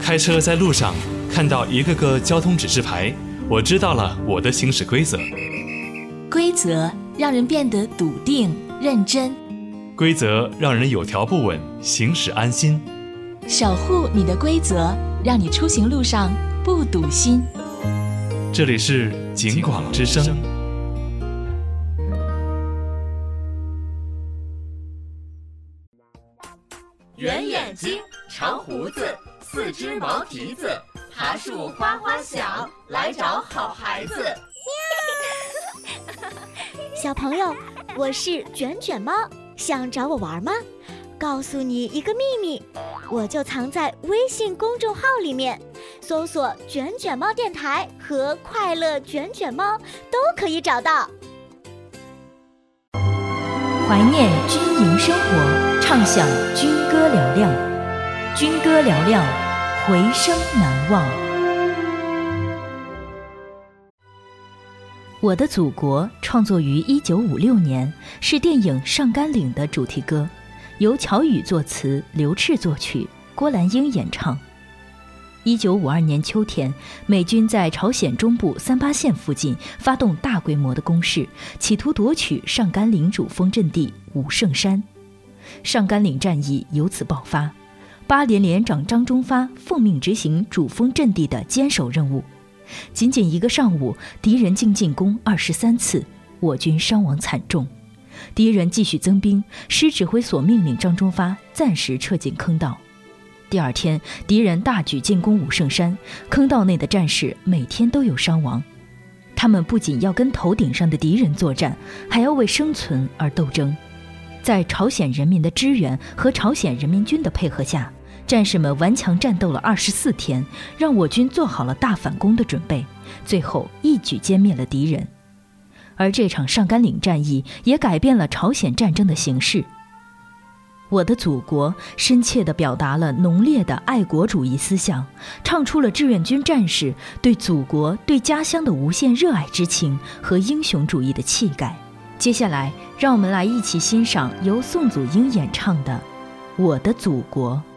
开车在路上看到一个个交通指示牌，我知道了我的行驶规则。 规则让人变得笃定认真， 规则让人有条不紊，行驶安心。 守护你的规则，让你出行路上不堵心。 这里是警广之声。 圆眼睛，长胡子，四只毛蹄子，爬树哗哗响，来找好孩子。 小朋友，我是卷卷猫，想找我玩吗？告诉你一个秘密，我就藏在微信公众号里面，搜索卷卷猫电台和快乐卷卷猫都可以找到。 怀念军营生活，畅享军歌嘹亮，军歌嘹亮，回声难忘。我的祖国创作于1956年，是电影《上甘岭》的主题歌，由乔羽作词，刘炽作曲，郭兰英演唱。1952年秋天，美军在朝鲜中部38线附近发动大规模的攻势，企图夺取上甘岭主峰阵地武圣山。上甘岭战役由此爆发，8连连长张忠发奉命执行主峰阵地的坚守任务。仅仅一个上午，敌人竟进攻23次，我军伤亡惨重。敌人继续增兵，师指挥所命令张忠发暂时撤进坑道。第二天，敌人大举进攻武圣山，坑道内的战士每天都有伤亡。他们不仅要跟头顶上的敌人作战，还要为生存而斗争。在朝鲜人民的支援和朝鲜人民军的配合下，战士们顽强战斗了24天，让我军做好了大反攻的准备，最后一举歼灭了敌人。而这场上甘岭战役也改变了朝鲜战争的形势。我的祖国深切地表达了浓烈的爱国主义思想，唱出了志愿军战士对祖国、对家乡的无限热爱之情和英雄主义的气概。接下来，让我们来一起欣赏由宋祖英演唱的《我的祖国》。